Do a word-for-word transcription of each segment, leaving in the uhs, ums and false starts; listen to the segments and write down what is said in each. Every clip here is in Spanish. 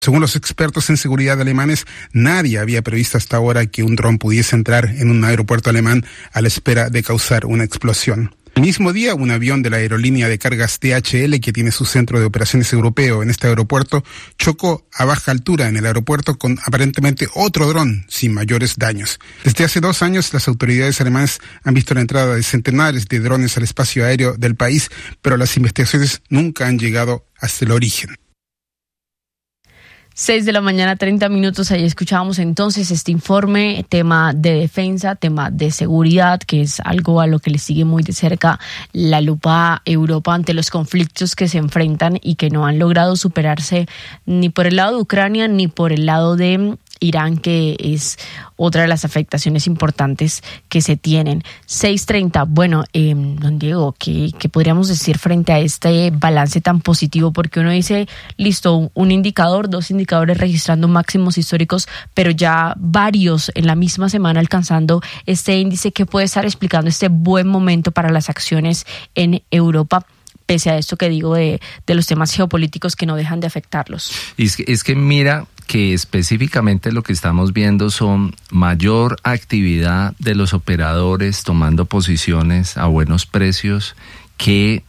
Según los expertos en seguridad alemanes, nadie había previsto hasta ahora que un dron pudiese entrar en un aeropuerto alemán a la espera de causar una explosión. El mismo día, un avión de la aerolínea de cargas D H L, que tiene su centro de operaciones europeo en este aeropuerto, chocó a baja altura en el aeropuerto con aparentemente otro dron sin mayores daños. Desde hace dos años, las autoridades alemanas han visto la entrada de centenares de drones al espacio aéreo del país, pero las investigaciones nunca han llegado hasta el origen. Seis de la mañana, treinta minutos. Ahí escuchábamos entonces este informe, tema de defensa, tema de seguridad, que es algo a lo que le sigue muy de cerca la lupa Europa ante los conflictos que se enfrentan y que no han logrado superarse ni por el lado de Ucrania ni por el lado de Irán, que es otra de las afectaciones importantes que se tienen. seis treinta, bueno, eh, don Diego, ¿qué, ¿qué podríamos decir frente a este balance tan positivo? Porque uno dice, listo, un indicador, dos indicadores registrando máximos históricos, pero ya varios en la misma semana alcanzando este índice que puede estar explicando este buen momento para las acciones en Europa, pese a esto que digo de, de los temas geopolíticos que no dejan de afectarlos. Es que, es que mira que específicamente lo que estamos viendo son mayor actividad de los operadores tomando posiciones a buenos precios que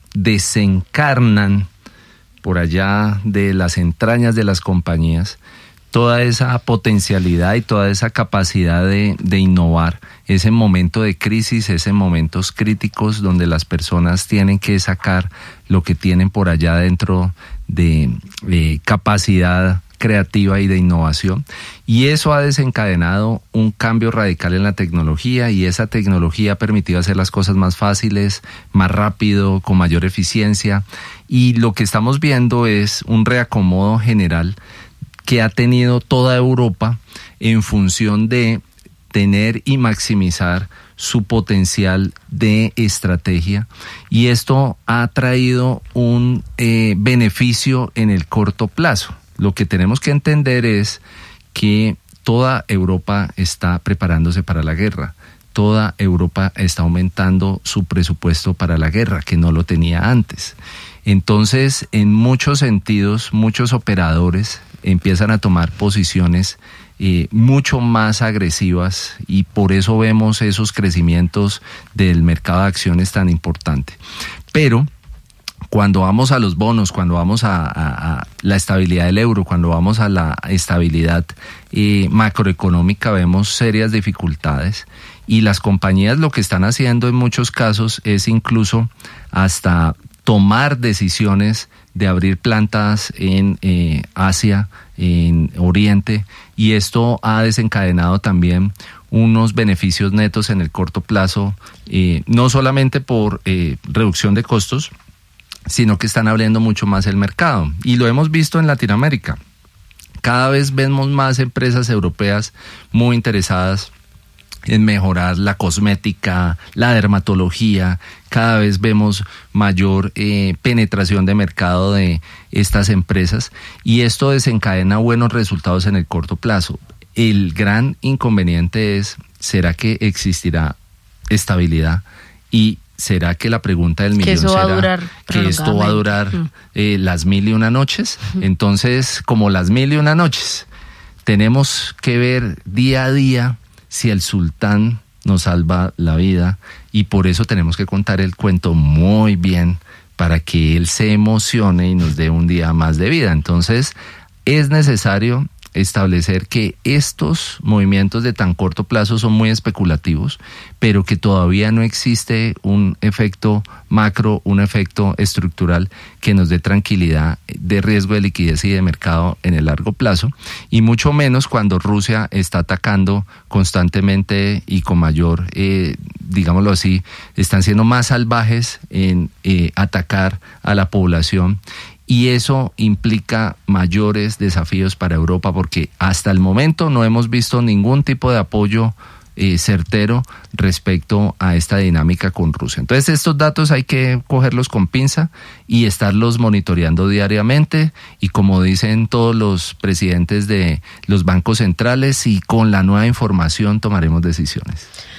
desencarnan por allá de las entrañas de las compañías toda esa potencialidad y toda esa capacidad de, de innovar, ese momento de crisis, ese momentos críticos donde las personas tienen que sacar lo que tienen por allá dentro de, de capacidad creativa y de innovación, y eso ha desencadenado un cambio radical en la tecnología, y esa tecnología ha permitido hacer las cosas más fáciles, más rápido, con mayor eficiencia, y lo que estamos viendo es un reacomodo general que ha tenido toda Europa en función de tener y maximizar su potencial de estrategia, y esto ha traído un eh, beneficio en el corto plazo. Lo que tenemos que entender es que toda Europa está preparándose para la guerra. Toda Europa está aumentando su presupuesto para la guerra, que no lo tenía antes. Entonces, en muchos sentidos, muchos operadores empiezan a tomar posiciones eh, mucho más agresivas, y por eso vemos esos crecimientos del mercado de acciones tan importante. Pero cuando vamos a los bonos, cuando vamos a, a, a la estabilidad del euro, cuando vamos a la estabilidad eh, macroeconómica, vemos serias dificultades, y las compañías lo que están haciendo en muchos casos es incluso hasta tomar decisiones de abrir plantas en eh, Asia, en Oriente, y esto ha desencadenado también unos beneficios netos en el corto plazo, eh, no solamente por eh, reducción de costos, sino que están abriendo mucho más el mercado. Y lo hemos visto en Latinoamérica. Cada vez vemos más empresas europeas muy interesadas en mejorar la cosmética, la dermatología. Cada vez vemos mayor eh, penetración de mercado de estas empresas, y esto desencadena buenos resultados en el corto plazo. El gran inconveniente es, ¿será que existirá estabilidad? Y ¿será que la pregunta del millón será que esto va a durar eh, las mil y una noches? Entonces, como las mil y una noches, tenemos que ver día a día si el sultán nos salva la vida, y por eso tenemos que contar el cuento muy bien para que él se emocione y nos dé un día más de vida. Entonces, es necesario establecer que estos movimientos de tan corto plazo son muy especulativos, pero que todavía no existe un efecto macro, un efecto estructural que nos dé tranquilidad de riesgo de liquidez y de mercado en el largo plazo, y mucho menos cuando Rusia está atacando constantemente y con mayor, eh, digámoslo así, están siendo más salvajes en eh, atacar a la población. Y eso implica mayores desafíos para Europa, porque hasta el momento no hemos visto ningún tipo de apoyo eh, certero respecto a esta dinámica con Rusia. Entonces, estos datos hay que cogerlos con pinza y estarlos monitoreando diariamente, y como dicen todos los presidentes de los bancos centrales, y con la nueva información tomaremos decisiones.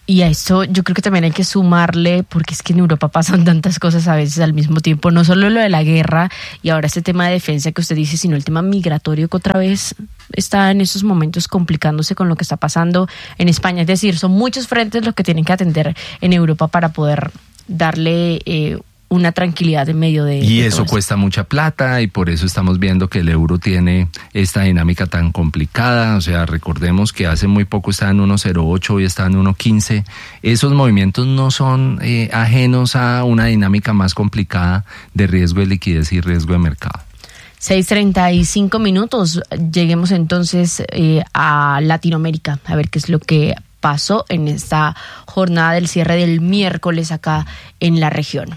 Y a esto yo creo que también hay que sumarle, porque es que en Europa pasan tantas cosas a veces al mismo tiempo, no solo lo de la guerra y ahora este tema de defensa que usted dice, sino el tema migratorio que otra vez está en estos momentos complicándose con lo que está pasando en España. Es decir, son muchos frentes los que tienen que atender en Europa para poder darle eh, una tranquilidad en medio de... Y de eso todo cuesta mucha plata y por eso estamos viendo que el euro tiene esta dinámica tan complicada. O sea, recordemos que hace muy poco estaba en uno coma cero ocho, hoy está en uno coma quince. Esos movimientos no son eh, ajenos a una dinámica más complicada de riesgo de liquidez y riesgo de mercado. seis treinta y cinco minutos. Lleguemos entonces eh, a Latinoamérica, a ver qué es lo que pasó en esta jornada del cierre del miércoles acá en la región.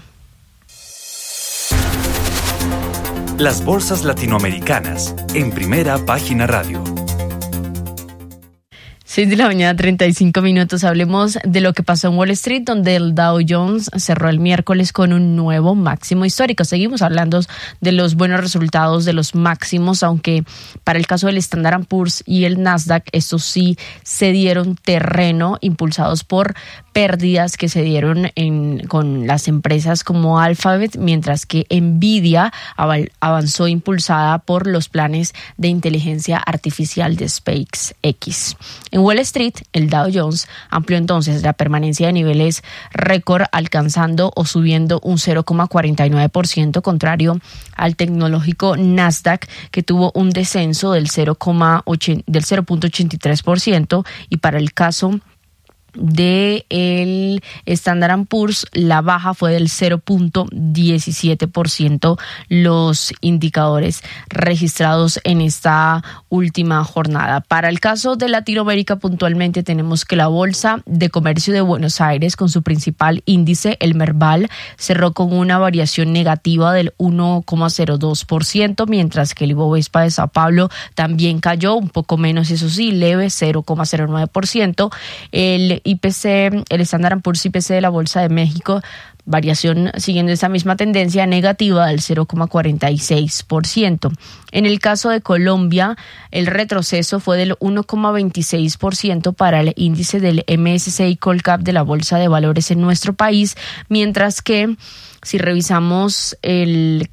Las bolsas latinoamericanas en Primera Página Radio. seis de la mañana, treinta y cinco minutos. Hablemos de lo que pasó en Wall Street, donde el Dow Jones cerró el miércoles con un nuevo máximo histórico. Seguimos hablando de los buenos resultados, de los máximos, aunque para el caso del Standard and Poor's y el Nasdaq, estos sí se dieron terreno, impulsados por pérdidas que se dieron en, con las empresas como Alphabet, mientras que Nvidia avanzó impulsada por los planes de inteligencia artificial de SpaceX. En Wall Street, el Dow Jones amplió entonces la permanencia de niveles récord, alcanzando o subiendo un cero coma cuarenta y nueve por ciento, contrario al tecnológico Nasdaq, que tuvo un descenso del cero punto ochenta y tres por ciento, y para el caso de el Standard and Poor's, la baja fue del cero punto diecisiete por ciento, los indicadores registrados en esta última jornada. Para el caso de Latinoamérica, puntualmente tenemos que la Bolsa de Comercio de Buenos Aires, con su principal índice, el Merval, cerró con una variación negativa del uno coma cero dos por ciento, mientras que el Ibovespa de Sao Paulo también cayó, un poco menos, eso sí, leve, cero coma cero nueve por ciento. El I P C, el Standard and Poor's I P C de la Bolsa de México, variación siguiendo esa misma tendencia negativa del cero coma cuarenta y seis por ciento. En el caso de Colombia, el retroceso fue del uno coma veintiséis por ciento para el índice del M S C I Colcap de la Bolsa de Valores en nuestro país, mientras que si revisamos el,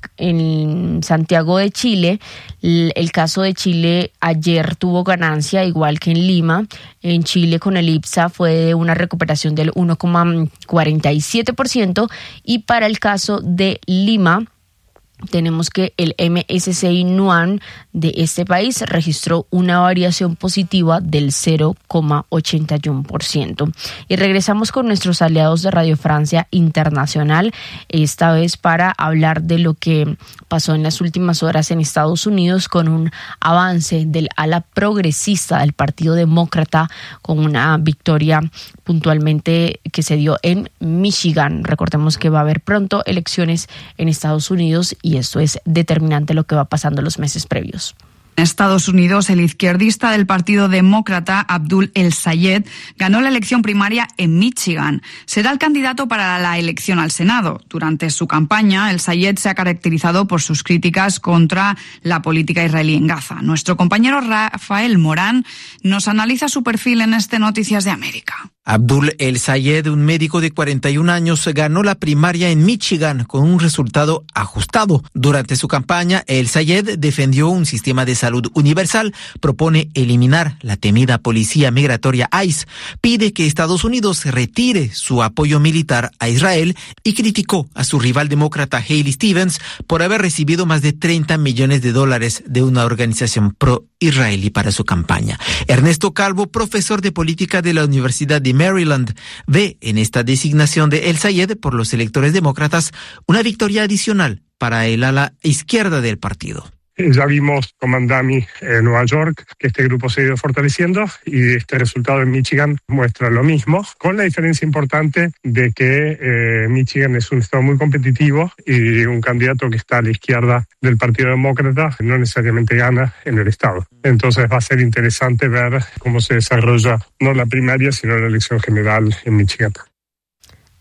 en Santiago de Chile, el, el caso de Chile ayer tuvo ganancia, igual que en Lima. En Chile, con el IPSA, fue de una recuperación del uno coma cuarenta y siete por ciento, y para el caso de Lima, tenemos que el M S C I Nuan de este país registró una variación positiva del cero coma ochenta y uno por ciento. Y regresamos con nuestros aliados de Radio Francia Internacional, esta vez para hablar de lo que pasó en las últimas horas en Estados Unidos, con un avance del ala progresista del Partido Demócrata, con una victoria puntualmente que se dio en Michigan. Recordemos que va a haber pronto elecciones en Estados Unidos y esto es determinante lo que va pasando en los meses previos. En Estados Unidos, el izquierdista del Partido Demócrata, Abdul El-Sayed, ganó la elección primaria en Michigan. Será el candidato para la elección al Senado. Durante su campaña, El-Sayed se ha caracterizado por sus críticas contra la política israelí en Gaza. Nuestro compañero Rafael Morán nos analiza su perfil en este Noticias de América. Abdul El-Sayed, un médico de cuarenta y un años, ganó la primaria en Michigan con un resultado ajustado. Durante su campaña, El-Sayed defendió un sistema de salud universal, propone eliminar la temida policía migratoria ICE, pide que Estados Unidos retire su apoyo militar a Israel y criticó a su rival demócrata Haley Stevens por haber recibido más de treinta millones de dólares de una organización pro-israelí para su campaña. Ernesto Calvo, profesor de política de la Universidad de Maryland, ve en esta designación de El-Sayed por los electores demócratas una victoria adicional para el ala izquierda del partido. Ya vimos con Mandami en Nueva York que este grupo se ha ido fortaleciendo y este resultado en Michigan muestra lo mismo, con la diferencia importante de que eh, Michigan es un estado muy competitivo y un candidato que está a la izquierda del Partido Demócrata no necesariamente gana en el estado. Entonces va a ser interesante ver cómo se desarrolla no la primaria sino la elección general en Michigan.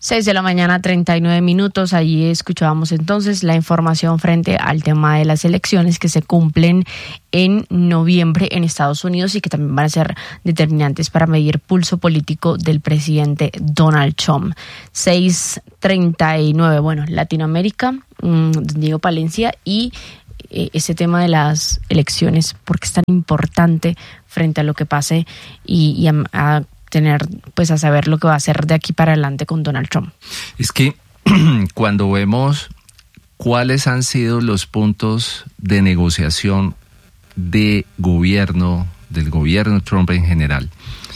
seis de la mañana, treinta y nueve minutos. Allí escuchábamos entonces la información frente al tema de las elecciones que se cumplen en noviembre en Estados Unidos y que también van a ser determinantes para medir pulso político del presidente Donald Trump. seis treinta y nueve, bueno, Latinoamérica, mmm, Diego Palencia, y eh, ese tema de las elecciones, porque es tan importante frente a lo que pase y, y a, a tener, pues a saber lo que va a hacer de aquí para adelante con Donald Trump. Es que cuando vemos cuáles han sido los puntos de negociación de gobierno, del gobierno Trump en general,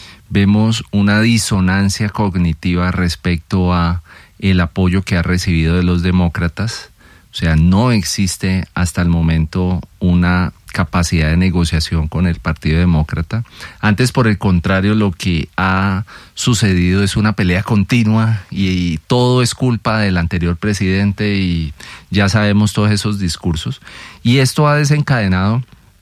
vemos una disonancia cognitiva respecto a el apoyo que ha recibido de los demócratas. O sea, no existe hasta el momento una capacidad de negociación con el Partido Demócrata. Antes, por el contrario, lo que ha sucedido es una pelea continua y, y todo es culpa del anterior presidente y ya sabemos todos esos discursos. Y esto ha desencadenado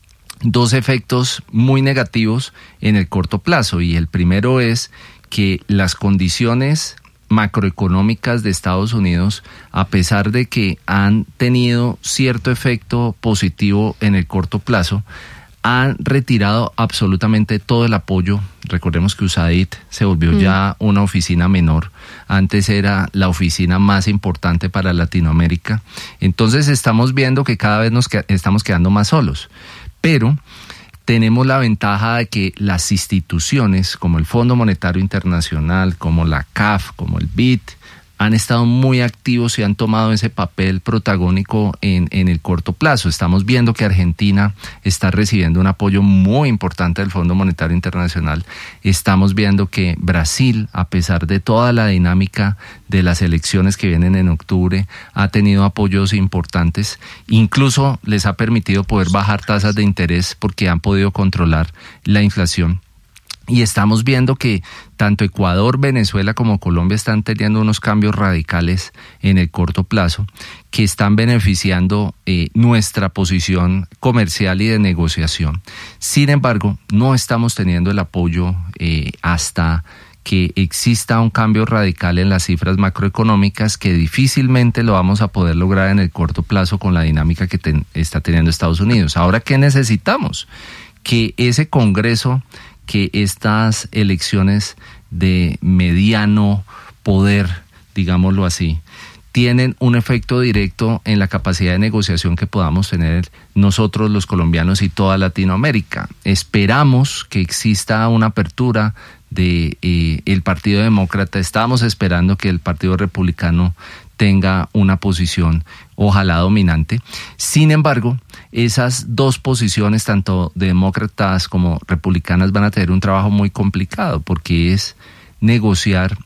dos efectos muy negativos en el corto plazo, y el primero es que las condiciones macroeconómicas de Estados Unidos, a pesar de que han tenido cierto efecto positivo en el corto plazo, han retirado absolutamente todo el apoyo. Recordemos que U S A I D se volvió mm. ya una oficina menor. Antes era la oficina más importante para Latinoamérica. Entonces estamos viendo que cada vez nos que- estamos quedando más solos. Pero tenemos la ventaja de que las instituciones como el Fondo Monetario Internacional, como la C A F, como el B I D, han estado muy activos y han tomado ese papel protagónico en, en el corto plazo. Estamos viendo que Argentina está recibiendo un apoyo muy importante del Fondo Monetario Internacional. Estamos viendo que Brasil, a pesar de toda la dinámica de las elecciones que vienen en octubre, ha tenido apoyos importantes. Incluso les ha permitido poder bajar tasas de interés porque han podido controlar la inflación. Y estamos viendo que tanto Ecuador, Venezuela como Colombia están teniendo unos cambios radicales en el corto plazo que están beneficiando eh, nuestra posición comercial y de negociación. Sin embargo, no estamos teniendo el apoyo eh, hasta que exista un cambio radical en las cifras macroeconómicas, que difícilmente lo vamos a poder lograr en el corto plazo con la dinámica que ten, está teniendo Estados Unidos. Ahora, ¿qué necesitamos? Que ese Congreso, que estas elecciones de mediano poder, digámoslo así, tienen un efecto directo en la capacidad de negociación que podamos tener nosotros los colombianos y toda Latinoamérica. Esperamos que exista una apertura de eh, el Partido Demócrata. Estamos esperando que el Partido Republicano tenga una posición, ojalá dominante. Sin embargo, esas dos posiciones, tanto demócratas como republicanas, van a tener un trabajo muy complicado, porque es negociar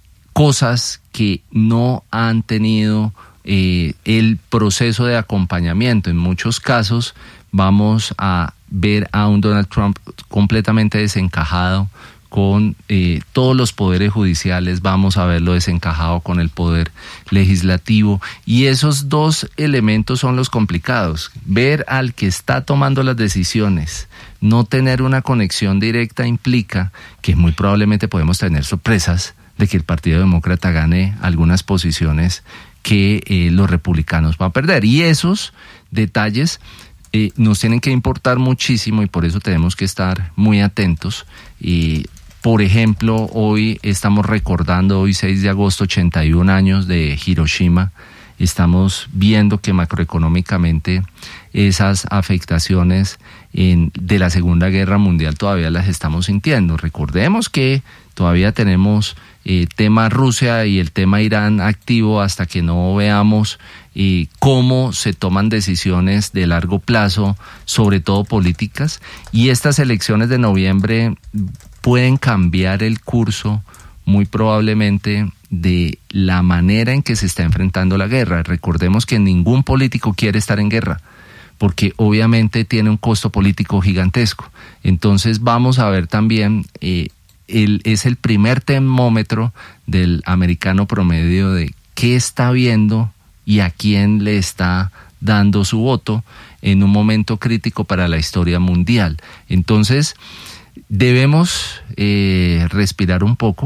cosas que no han tenido eh, el proceso de acompañamiento. En muchos casos vamos a ver a un Donald Trump completamente desencajado con eh, todos los poderes judiciales, vamos a verlo desencajado con el poder legislativo, y esos dos elementos son los complicados. Ver al que está tomando las decisiones, no tener una conexión directa, implica que muy probablemente podemos tener sorpresas de que el Partido Demócrata gane algunas posiciones que eh, los republicanos van a perder, y esos detalles eh, nos tienen que importar muchísimo, y por eso tenemos que estar muy atentos. Y por ejemplo, hoy estamos recordando, hoy seis de agosto, ochenta y un años de Hiroshima. Estamos viendo que macroeconómicamente esas afectaciones en, de la Segunda Guerra Mundial todavía las estamos sintiendo. Recordemos que todavía tenemos eh, tema Rusia y el tema Irán activo hasta que no veamos eh, cómo se toman decisiones de largo plazo, sobre todo políticas, y estas elecciones de noviembre pueden cambiar el curso muy probablemente de la manera en que se está enfrentando la guerra. Recordemos que ningún político quiere estar en guerra, porque obviamente tiene un costo político gigantesco. Entonces vamos a ver también, eh, el, es el primer termómetro del americano promedio de qué está viendo y a quién le está dando su voto en un momento crítico para la historia mundial. Entonces debemos eh, respirar un poco,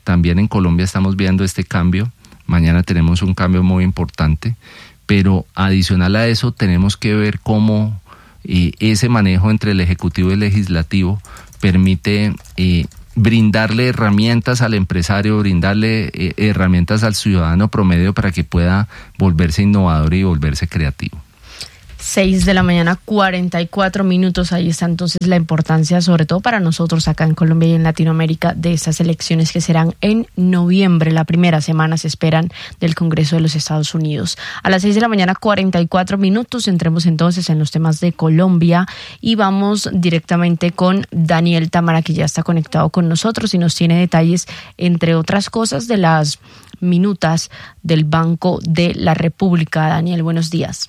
también en Colombia estamos viendo este cambio. Mañana tenemos un cambio muy importante, pero adicional a eso tenemos que ver cómo eh, ese manejo entre el Ejecutivo y el Legislativo permite eh, brindarle herramientas al empresario, brindarle eh, herramientas al ciudadano promedio para que pueda volverse innovador y volverse creativo. Seis de la mañana, cuarenta y cuatro minutos. Ahí está entonces la importancia, sobre todo para nosotros acá en Colombia y en Latinoamérica, de estas elecciones que serán en noviembre. La primera semana se esperan del Congreso de los Estados Unidos. A las seis de la mañana, cuarenta y cuatro minutos. Entremos entonces en los temas de Colombia y vamos directamente con Daniel Támara, que ya está conectado con nosotros y nos tiene detalles, entre otras cosas, de las minutas del Banco de la República. Daniel, buenos días.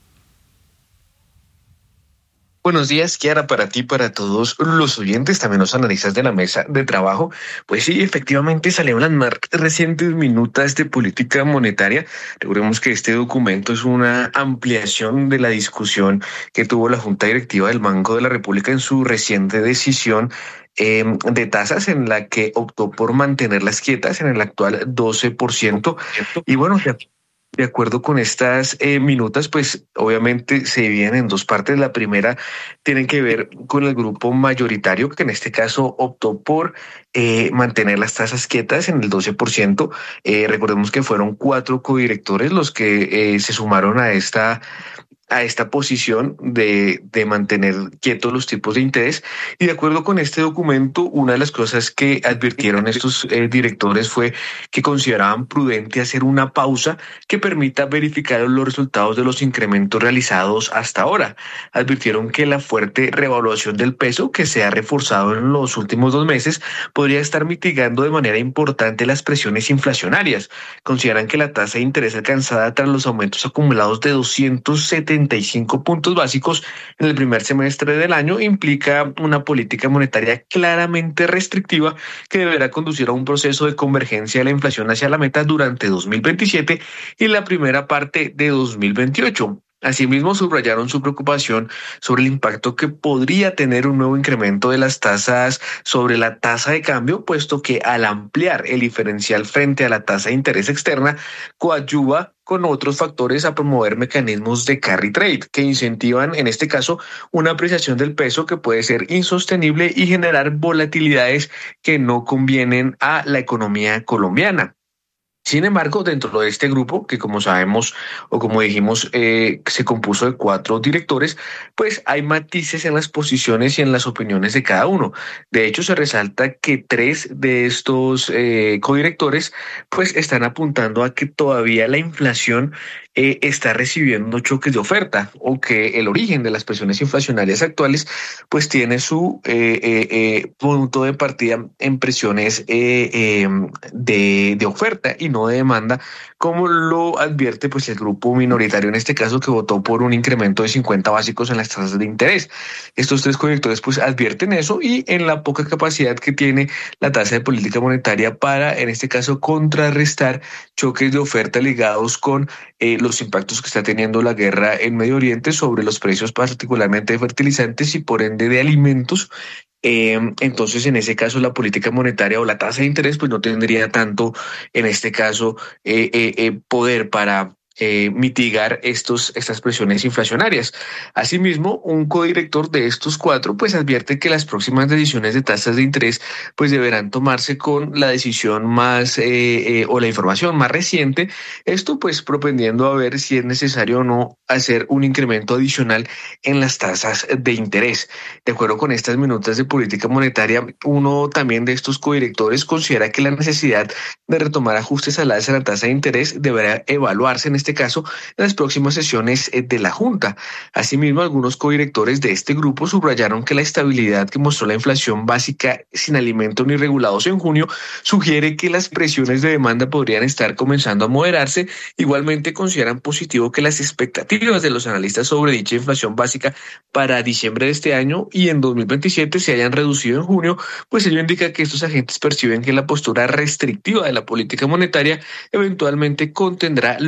Buenos días, Kiara, para ti, para todos los oyentes, también los analistas de la mesa de trabajo. Pues sí, efectivamente salieron las más recientes minutas de política monetaria. Recordemos que este documento es una ampliación de la discusión que tuvo la Junta Directiva del Banco de la República en su reciente decisión eh, de tasas, en la que optó por mantenerlas quietas en el actual doce por ciento. Y bueno, ya de acuerdo con estas eh, minutas, pues obviamente se dividen en dos partes. La primera tiene que ver con el grupo mayoritario, que en este caso optó por eh, mantener las tasas quietas en el doce por ciento. Eh, recordemos que fueron cuatro codirectores los que eh, se sumaron a esta a esta posición de, de mantener quietos los tipos de interés. Y de acuerdo con este documento, una de las cosas que advirtieron estos eh, directores fue que consideraban prudente hacer una pausa que permita verificar los resultados de los incrementos realizados hasta ahora. Advirtieron que la fuerte revaluación del peso, que se ha reforzado en los últimos dos meses, podría estar mitigando de manera importante las presiones inflacionarias. Consideran que la tasa de interés alcanzada tras los aumentos acumulados de doscientos setenta y cinco puntos básicos en el primer semestre del año implica una política monetaria claramente restrictiva que deberá conducir a un proceso de convergencia de la inflación hacia la meta durante dos mil veintisiete y la primera parte de dos mil veintiocho. Asimismo, subrayaron su preocupación sobre el impacto que podría tener un nuevo incremento de las tasas sobre la tasa de cambio, puesto que al ampliar el diferencial frente a la tasa de interés externa, coadyuva con otros factores a promover mecanismos de carry trade que incentivan, en este caso, una apreciación del peso que puede ser insostenible y generar volatilidades que no convienen a la economía colombiana. Sin embargo, dentro de este grupo, que como sabemos o como dijimos, eh, se compuso de cuatro directores, pues hay matices en las posiciones y en las opiniones de cada uno. De hecho, se resalta que tres de estos eh, codirectores pues están apuntando a que todavía la inflación eh, está recibiendo choques de oferta, o que el origen de las presiones inflacionarias actuales pues tiene su eh, eh, eh, punto de partida en presiones eh, eh, de, de oferta y no de demanda, como lo advierte pues el grupo minoritario en este caso, que votó por un incremento de cincuenta básicos en las tasas de interés. Estos tres codirectores pues advierten eso y en la poca capacidad que tiene la tasa de política monetaria para, en este caso, contrarrestar choques de oferta ligados con eh, los impactos que está teniendo la guerra en Medio Oriente sobre los precios particularmente de fertilizantes y por ende de alimentos. Eh, entonces, en ese caso, la política monetaria o la tasa de interés pues no tendría tanto, en este caso, eh, eh, eh, poder para eh, mitigar estos, estas presiones inflacionarias. Asimismo, un codirector de estos cuatro pues advierte que las próximas decisiones de tasas de interés pues deberán tomarse con la decisión más eh, eh, o la información más reciente, esto pues propendiendo a ver si es necesario o no hacer un incremento adicional en las tasas de interés. De acuerdo con estas minutas de política monetaria, uno también de estos codirectores considera que la necesidad de retomar ajustes al alza en la tasa de interés deberá evaluarse en este caso en las próximas sesiones de la Junta. Asimismo, algunos codirectores de este grupo subrayaron que la estabilidad que mostró la inflación básica sin alimentos ni regulados en junio sugiere que las presiones de demanda podrían estar comenzando a moderarse. Igualmente consideran positivo que las expectativas de los analistas sobre dicha inflación básica para diciembre de este año y en dos mil veintisiete se hayan reducido en junio, pues ello indica que estos agentes perciben que la postura restrictiva de la política monetaria eventualmente contendrá los excesos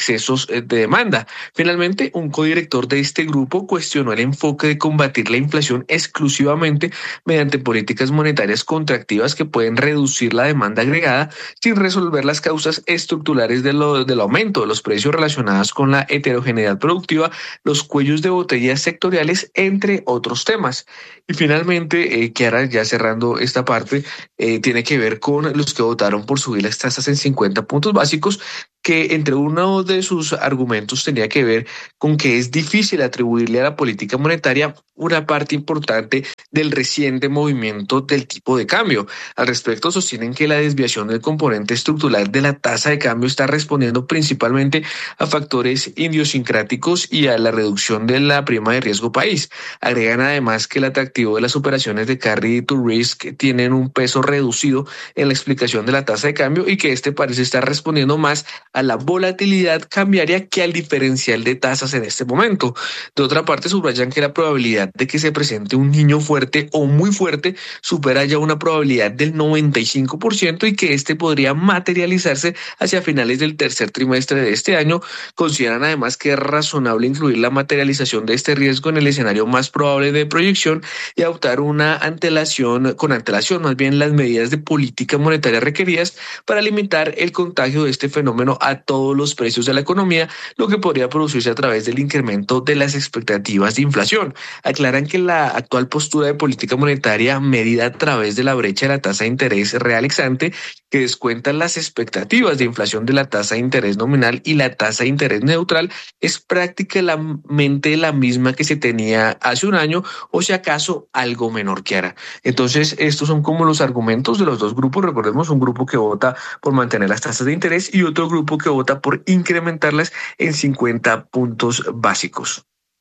excesos de demanda. Finalmente, un codirector de este grupo cuestionó el enfoque de combatir la inflación exclusivamente mediante políticas monetarias contractivas que pueden reducir la demanda agregada sin resolver las causas estructurales de lo, del aumento de los precios relacionadas con la heterogeneidad productiva, los cuellos de botella sectoriales, entre otros temas. Y finalmente, eh, Kiara, ya cerrando esta parte, eh, tiene que ver con los que votaron por subir las tasas en cincuenta puntos básicos, que entre uno de sus argumentos tenía que ver con que es difícil atribuirle a la política monetaria una parte importante del reciente movimiento del tipo de cambio. Al respecto, sostienen que la desviación del componente estructural de la tasa de cambio está respondiendo principalmente a factores idiosincráticos y a la reducción de la prima de riesgo país. Agregan además que el atractivo de las operaciones de carry to risk tienen un peso reducido en la explicación de la tasa de cambio y que este parece estar respondiendo más a la volatilidad cambiaria que al diferencial de tasas en este momento. De otra parte, subrayan que la probabilidad de que se presente un niño fuerte o muy fuerte supera ya una probabilidad del noventa y cinco por ciento y que este podría materializarse hacia finales del tercer trimestre de este año. Consideran además que es razonable incluir la materialización de este riesgo en el escenario más probable de proyección y adoptar una antelación, con antelación más bien las medidas de política monetaria requeridas para limitar el contagio de este fenómeno a todos los precios de la economía, lo que podría producirse a través del incremento de las expectativas de inflación. Aclaran que la actual postura de política monetaria medida a través de la brecha de la tasa de interés real ex ante, que descuenta las expectativas de inflación de la tasa de interés nominal y la tasa de interés neutral, es prácticamente la misma que se tenía hace un año o si acaso algo menor que hará. Entonces, estos son como los argumentos de los dos grupos. Recordemos, un grupo que vota por mantener las tasas de interés y otro grupo que vota por incrementarlas en cincuenta puntos básicos.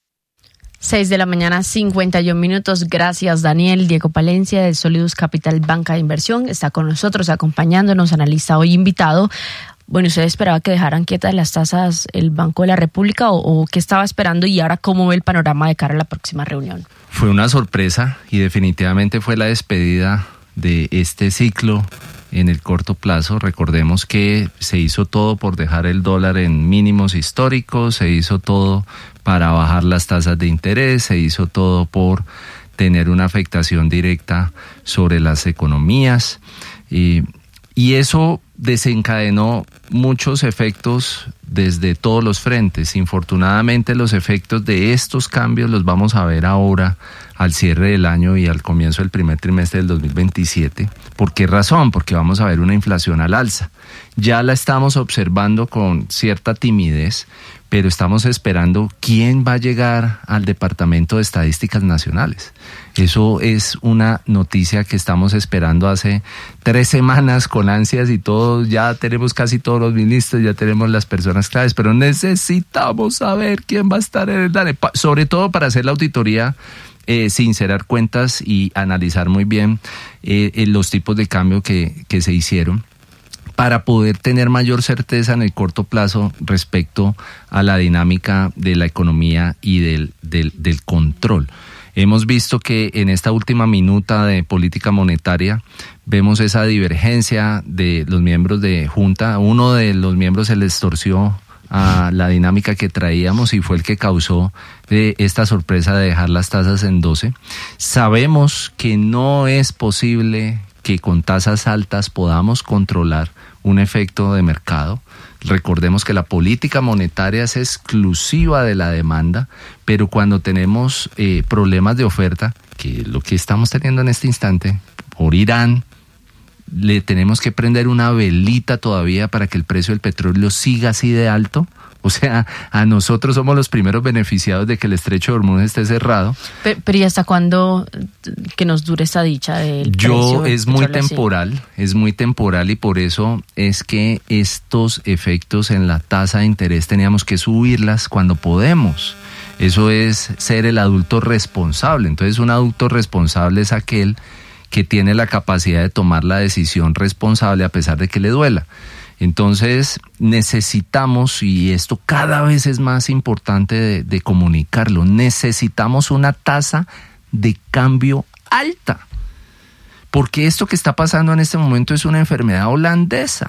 seis de la mañana, cincuenta y un minutos. Gracias, Daniel. Diego Palencia, de Solidus Capital Banca de Inversión, está con nosotros, acompañándonos, analista hoy invitado. Bueno, ¿usted esperaba que dejaran quietas las tasas el Banco de la República o, o qué estaba esperando y ahora cómo ve el panorama de cara a la próxima reunión? Fue una sorpresa y definitivamente fue la despedida de este ciclo en el corto plazo. Recordemos que se hizo todo por dejar el dólar en mínimos históricos, se hizo todo para bajar las tasas de interés, se hizo todo por tener una afectación directa sobre las economías y, y eso desencadenó muchos efectos desde todos los frentes. Infortunadamente, los efectos de estos cambios los vamos a ver ahora al cierre del año y al comienzo del primer trimestre del dos mil veintisiete. ¿Por qué razón? Porque vamos a ver una inflación al alza. Ya la estamos observando con cierta timidez, pero estamos esperando quién va a llegar al Departamento de Estadísticas Nacionales. Eso es una noticia que estamos esperando hace tres semanas con ansias y todos, ya tenemos casi todos los ministros, ya tenemos las personas claves, pero necesitamos saber quién va a estar en el DANE, sobre todo para hacer la auditoría, eh, sincerar cuentas y analizar muy bien eh, los tipos de cambio que, que se hicieron, para poder tener mayor certeza en el corto plazo respecto a la dinámica de la economía y del, del, del control. Hemos visto que en esta última minuta de política monetaria vemos esa divergencia de los miembros de Junta. Uno de los miembros se les torció a la dinámica que traíamos y fue el que causó eh, esta sorpresa de dejar las tasas en doce. Sabemos que no es posible que con tasas altas podamos controlar un efecto de mercado. Recordemos que la política monetaria es exclusiva de la demanda, pero cuando tenemos eh, problemas de oferta, que es lo que estamos teniendo en este instante, por Irán, le tenemos que prender una velita todavía para que el precio del petróleo siga así de alto. O sea, a nosotros somos los primeros beneficiados de que el estrecho de Hormuz esté cerrado. Pero, pero ¿y hasta cuándo que nos dure esta dicha del Yo precio del es muy petróleo? temporal, Sí. es muy temporal y por eso es que estos efectos en la tasa de interés teníamos que subirlas cuando podemos. Eso es ser el adulto responsable. Entonces, un adulto responsable es aquel que tiene la capacidad de tomar la decisión responsable a pesar de que le duela. Entonces necesitamos, y esto cada vez es más importante de, de comunicarlo, necesitamos una tasa de cambio alta, porque esto que está pasando en este momento es una enfermedad holandesa.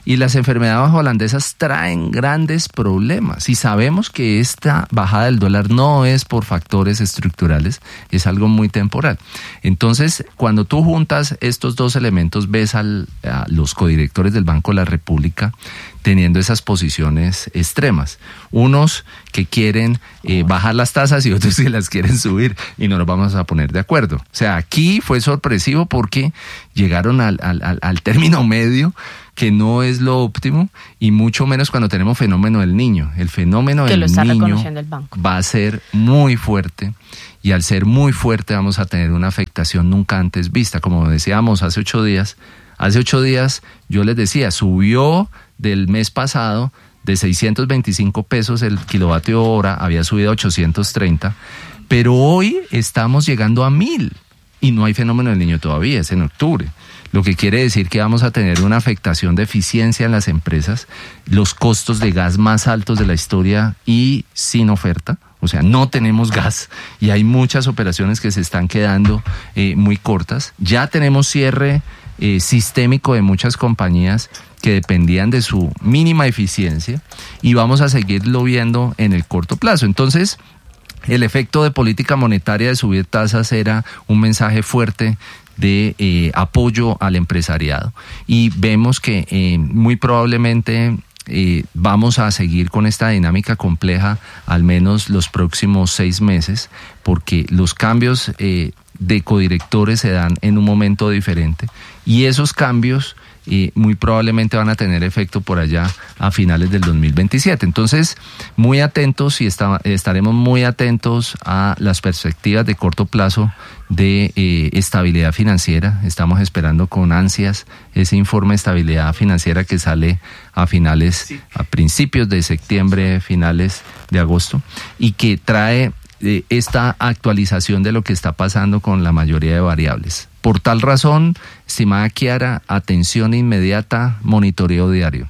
Y las enfermedades holandesas traen grandes problemas. Y sabemos que esta bajada del dólar no es por factores estructurales, es algo muy temporal. Entonces, cuando tú juntas estos dos elementos, ves al, a los codirectores del Banco de la República teniendo esas posiciones extremas. Unos que quieren eh, bajar las tasas y otros que las quieren subir, y no nos vamos a poner de acuerdo. O sea, aquí fue sorpresivo porque llegaron al, al, al término medio, que no es lo óptimo, y mucho menos cuando tenemos fenómeno del niño. El fenómeno del niño va a ser muy fuerte, y al ser muy fuerte vamos a tener una afectación nunca antes vista. Como decíamos hace ocho días, hace ocho días yo les decía, subió del mes pasado de seiscientos veinticinco pesos el kilovatio hora, había subido a ochocientos treinta, pero hoy estamos llegando a mil, y no hay fenómeno del niño todavía, es en octubre. Lo que quiere decir que vamos a tener una afectación de eficiencia en las empresas, los costos de gas más altos de la historia y sin oferta. O sea, no tenemos gas y hay muchas operaciones que se están quedando eh, muy cortas. Ya tenemos cierre eh, sistémico de muchas compañías que dependían de su mínima eficiencia, y vamos a seguirlo viendo en el corto plazo. Entonces, el efecto de política monetaria de subir tasas era un mensaje fuerte de eh, apoyo al empresariado, y vemos que eh, muy probablemente eh, vamos a seguir con esta dinámica compleja al menos los próximos seis meses, porque los cambios eh, de codirectores se dan en un momento diferente, y esos cambios y muy probablemente van a tener efecto por allá a finales del dos mil veintisiete. Entonces, muy atentos, y está, estaremos muy atentos a las perspectivas de corto plazo de eh, estabilidad financiera. Estamos esperando con ansias ese informe de estabilidad financiera que sale a finales, a principios de septiembre, finales de agosto, y que trae eh, esta actualización de lo que está pasando con la mayoría de variables. Por tal razón, estimada Kiara, atención inmediata, monitoreo diario.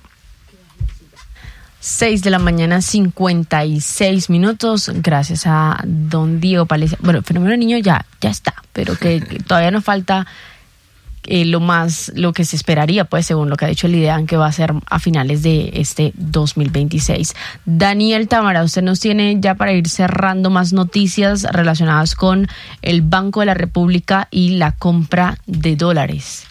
seis de la mañana, cincuenta y seis minutos. Gracias a don Diego Palencia. Bueno, el fenómeno del niño ya, ya está, pero que, que todavía nos falta eh, lo más, lo que se esperaría, pues, según lo que ha dicho el IDEAN, que va a ser a finales de este dos mil veintiséis. Daniel Támara, usted nos tiene ya para ir cerrando más noticias relacionadas con el Banco de la República y la compra de dólares.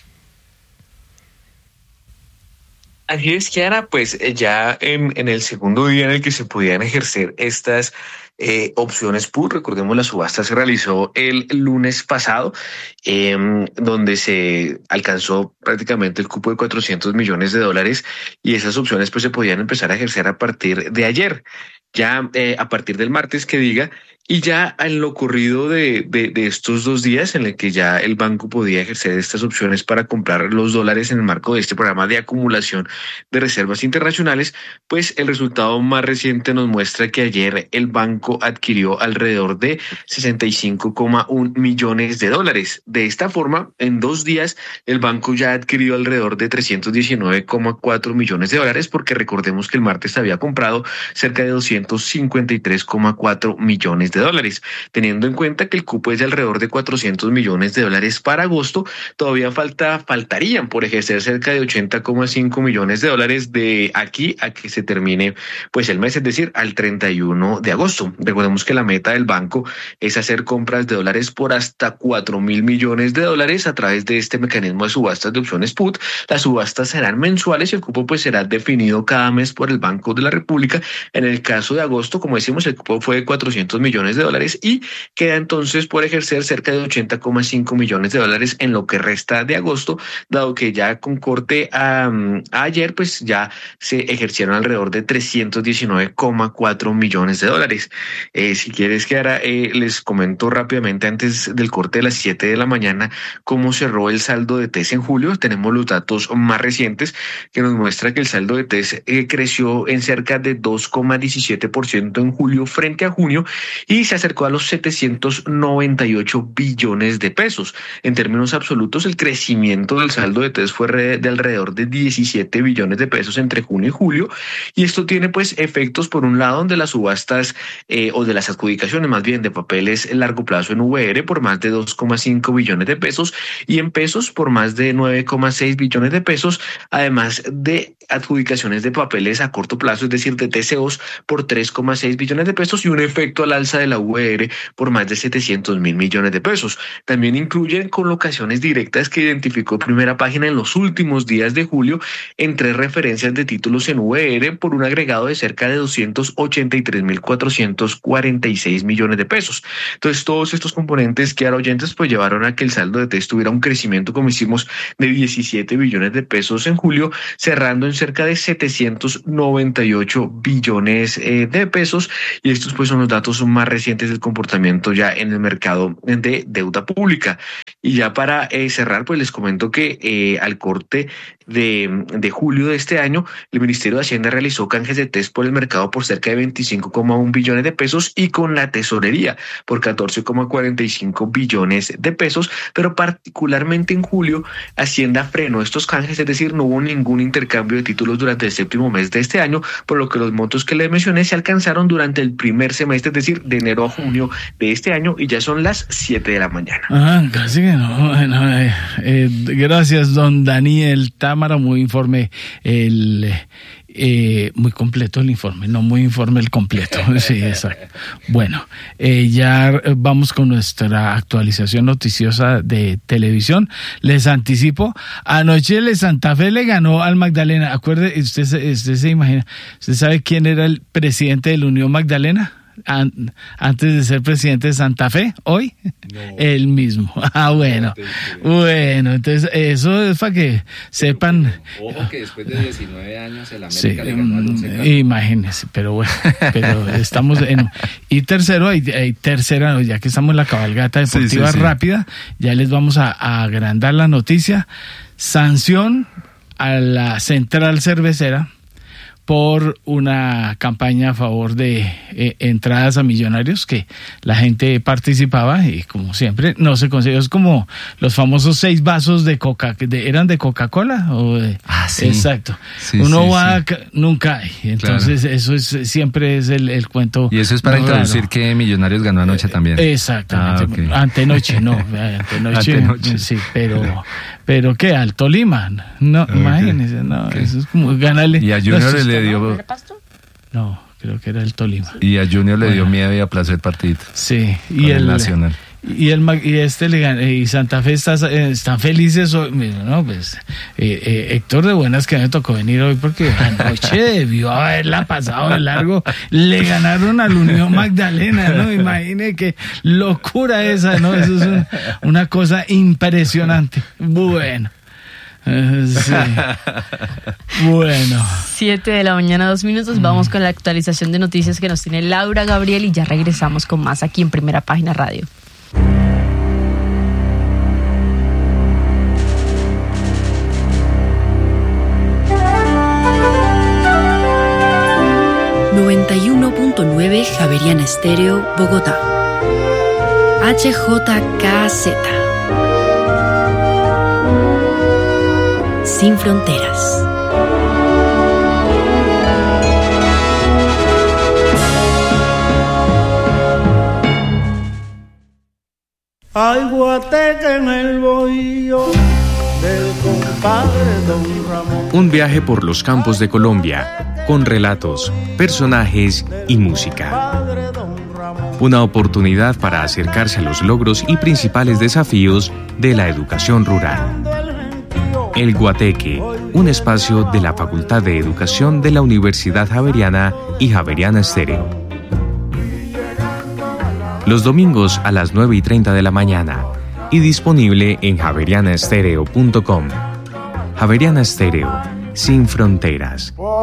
Así es, Kiara, pues ya en, en el segundo día en el que se podían ejercer estas eh, opciones put, recordemos la subasta se realizó el lunes pasado, eh, donde se alcanzó prácticamente el cupo de cuatrocientos millones de dólares, y esas opciones pues se podían empezar a ejercer a partir de ayer, ya eh, a partir del martes que diga. Y ya en lo ocurrido de, de, de estos dos días en el que ya el banco podía ejercer estas opciones para comprar los dólares en el marco de este programa de acumulación de reservas internacionales, pues el resultado más reciente nos muestra que ayer el banco adquirió alrededor de sesenta y cinco coma uno millones de dólares. De esta forma, en dos días, el banco ya ha adquirido alrededor de trescientos diecinueve coma cuatro millones de dólares, porque recordemos que el martes había comprado cerca de doscientos cincuenta y tres coma cuatro millones de dólares. Teniendo en cuenta que el cupo es de alrededor de cuatrocientos millones de dólares para agosto, todavía falta, faltarían por ejercer cerca de ochenta coma cinco millones de dólares de aquí a que se termine pues el mes, es decir, al treinta y uno de agosto. Recordemos que la meta del banco es hacer compras de dólares por hasta cuatro mil millones de dólares a través de este mecanismo de subastas de opciones put. Las subastas serán mensuales y el cupo pues será definido cada mes por el Banco de la República. En el caso de agosto, como decimos, el cupo fue de cuatrocientos millones de dólares y queda entonces por ejercer cerca de ochenta coma cinco millones de dólares en lo que resta de agosto, dado que ya con corte a, a ayer pues ya se ejercieron alrededor de trescientos diecinueve coma cuatro millones de dólares. Eh, si quieres que ahora eh, les comento rápidamente antes del corte de las siete de la mañana cómo cerró el saldo de T E S en julio. Tenemos los datos más recientes que nos muestra que el saldo de T E S eh, creció en cerca de dos coma diecisiete por ciento en julio frente a junio, y y se acercó a los setecientos noventa y ocho billones de pesos. En términos absolutos, el crecimiento del saldo de TES fue de alrededor de diecisiete billones de pesos entre junio y julio, y esto tiene pues efectos por un lado de las subastas eh, o de las adjudicaciones más bien de papeles en largo plazo en V R por más de dos coma cinco billones de pesos y en pesos por más de nueve coma seis billones de pesos, además de adjudicaciones de papeles a corto plazo, es decir, de T C Os por tres coma seis billones de pesos y un efecto al alza de la V R por más de setecientos mil millones de pesos. También incluyen colocaciones directas que identificó Primera Página en los últimos días de julio en tres referencias de títulos en V R por un agregado de cerca de doscientos ochenta y tres mil cuatrocientos cuarenta y seis millones de pesos. Entonces, todos estos componentes que ahora oyentes pues llevaron a que el saldo de TES tuviera un crecimiento, como hicimos, de diecisiete billones de pesos en julio, cerrando en cerca de setecientos noventa y ocho billones eh, de pesos, y estos pues son los datos más recientes del comportamiento ya en el mercado de deuda pública. Y ya para eh, cerrar, pues les comento que eh, al corte de, de julio de este año, el Ministerio de Hacienda realizó canjes de TES por el mercado por cerca de veinticinco coma uno billones de pesos y con la tesorería por catorce coma cuarenta y cinco billones de pesos, pero particularmente en julio Hacienda frenó estos canjes, es decir, no hubo ningún intercambio de títulos durante el séptimo mes de este año, por lo que los montos que les mencioné se alcanzaron durante el primer semestre, es decir, de enero a junio de este año, y ya son las siete de la mañana. Ah, casi que no. Bueno, eh, eh, gracias, don Daniel Támara, muy informe el... Eh, muy completo el informe, no muy informe el completo. Sí, exacto. Bueno, eh, ya vamos con nuestra actualización noticiosa de televisión. Les anticipo, anoche el Santa Fe le ganó al Magdalena. Acuerde, usted, usted se imagina, ¿usted sabe quién era el presidente de la Unión Magdalena? An, antes de ser presidente de Santa Fe, hoy, no. Él mismo. Ah, bueno, bueno, entonces eso es para que sepan. Ojo que después de diecinueve años el América sí, le ganó al Once Caldas. Imagínense, pero bueno, pero estamos en... Y tercero, hay, hay tercera, ya que estamos en la cabalgata deportiva sí, sí, sí. rápida, ya les vamos a, a agrandar la noticia. Sanción a la Central Cervecera por una campaña a favor de eh, entradas a millonarios, que la gente participaba y como siempre no se consiguió. Es como los famosos seis vasos de coca, de, ¿eran de Coca-Cola? O de, ah, sí. Exacto. Sí, Uno sí, va, sí. Entonces hay. Entonces claro. Eso es siempre es el, el cuento. Y eso es para introducir raro. Que Millonarios ganó anoche también. Exactamente. Ah, okay. Antenoche, no. Antenoche, Antenoche. Sí, pero... Pero qué, al Tolima, no, okay. Imagínense, no, okay. Eso es como ganarle. Y a Junior no, le dio... No, creo que era el Tolima. Y a Junior le bueno. dio miedo y aplazó el partido. Sí, y el, el Nacional. Y el y este le ganó, y Santa Fe está, están felices hoy, no, pues eh, eh, Héctor de buenas que me tocó venir hoy porque anoche debió haberla pasado de largo, le ganaron al Unión Magdalena, no, imagine qué locura esa, no, eso es un, una cosa impresionante. Bueno. Sí. Bueno. Siete de la mañana, dos minutos. Vamos con la actualización de noticias que nos tiene Laura Gabriel y ya regresamos con más aquí en Primera Página Radio. noventa y uno punto nueve Javeriana Estéreo, Bogotá. H J K Z. Sin fronteras. Hay guateque en el bohío del compadre Don Ramón. Un viaje por los campos de Colombia, con relatos, personajes y música. Una oportunidad para acercarse a los logros y principales desafíos de la educación rural. El Guateque, un espacio de la Facultad de Educación de la Universidad Javeriana y Javeriana Estéreo. Los domingos a las nueve y treinta de la mañana y disponible en javeriana estéreo punto com. Javeriana Estéreo, sin fronteras.